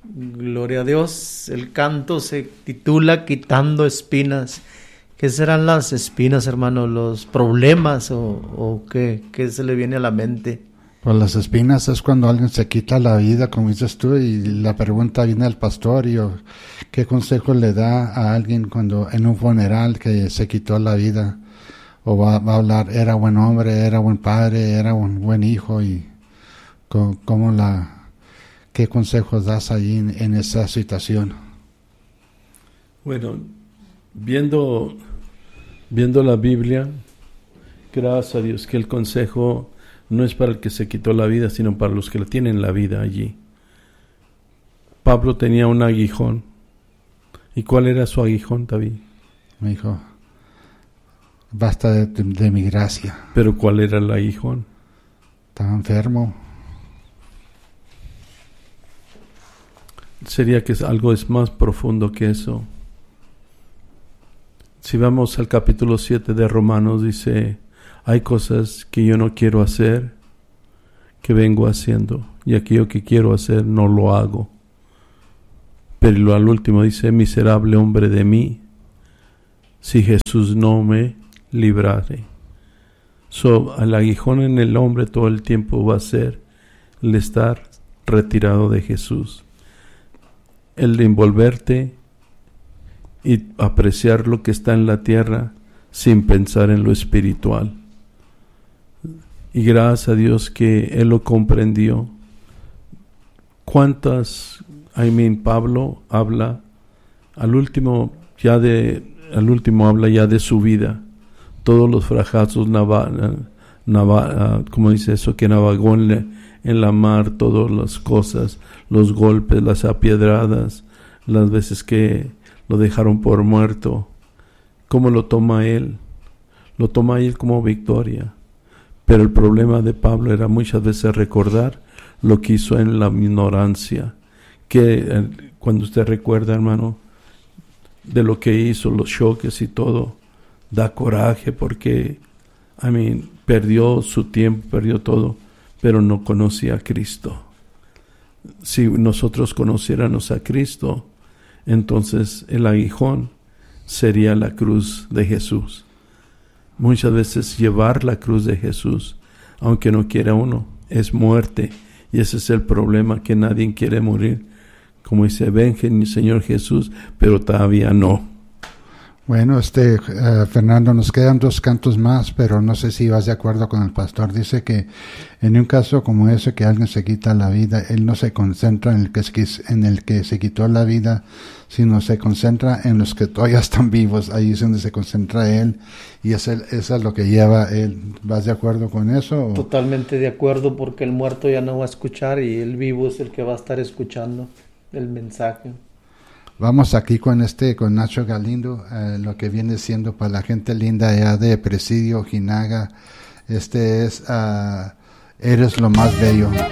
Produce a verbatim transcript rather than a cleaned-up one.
Gloria a Dios. El canto se titula Quitando Espinas. ¿Qué serán las espinas, hermano? ¿Los problemas o, o qué? ¿Qué se le viene a la mente? Pues las espinas es cuando alguien se quita la vida, como dices tú, y la pregunta viene al pastor y oh, ¿qué consejo le da a alguien cuando en un funeral que se quitó la vida? O va, va a hablar, era buen hombre, era buen padre, era un buen hijo, y cómo la, ¿qué consejos das ahí en, en esa situación? Bueno, viendo, viendo la Biblia, gracias a Dios que el consejo no es para el que se quitó la vida, sino para los que la tienen la vida allí. Pablo tenía un aguijón. ¿Y cuál era su aguijón, David? Me dijo, basta de, de, de mi gracia. ¿Pero cuál era el aguijón? Estaba enfermo. Sería que algo es más profundo que eso. Si vamos al capítulo siete de Romanos, dice, hay cosas que yo no quiero hacer, que vengo haciendo, y aquello que quiero hacer no lo hago. Pero al último dice, miserable hombre de mí, si Jesús no me librare. So, el aguijón en el hombre todo el tiempo va a ser el estar retirado de Jesús. El de envolverte y apreciar lo que está en la tierra sin pensar en lo espiritual. Y gracias a Dios que Él lo comprendió. ¿Cuántas, I mean, Pablo habla al último ya de, al último habla ya de su vida, todos los fracasos, nava, nava, como dice eso, que navegó en la, en la mar, todas las cosas, los golpes, las apiedradas, las veces que lo dejaron por muerto. ¿Cómo lo toma él? Lo toma él como victoria. Pero el problema de Pablo era muchas veces recordar lo que hizo en la ignorancia. Que eh, cuando usted recuerda, hermano, de lo que hizo, los choques y todo, da coraje porque, I mean, perdió su tiempo, perdió todo, pero no conocía a Cristo. Si nosotros conociéramos a Cristo, entonces el aguijón sería la cruz de Jesús. Muchas veces llevar la cruz de Jesús, aunque no quiera uno, es muerte. Y ese es el problema, que nadie quiere morir. Como dice, ven Señor Jesús, pero todavía no. Bueno, este uh, Fernando, nos quedan dos cantos más, pero no sé si vas de acuerdo con el pastor. Dice que en un caso como ese, que alguien se quita la vida, él no se concentra en el que, en el que se quitó la vida, sino se concentra en los que todavía están vivos. Ahí es donde se concentra él, y es el, eso es lo que lleva él. ¿Vas de acuerdo con eso? O? Totalmente de acuerdo, porque el muerto ya no va a escuchar y el vivo es el que va a estar escuchando el mensaje. Vamos aquí con este, con Nacho Galindo, eh, lo que viene siendo para la gente linda allá de Presidio, Jinaga. Este es uh, Eres lo más bello.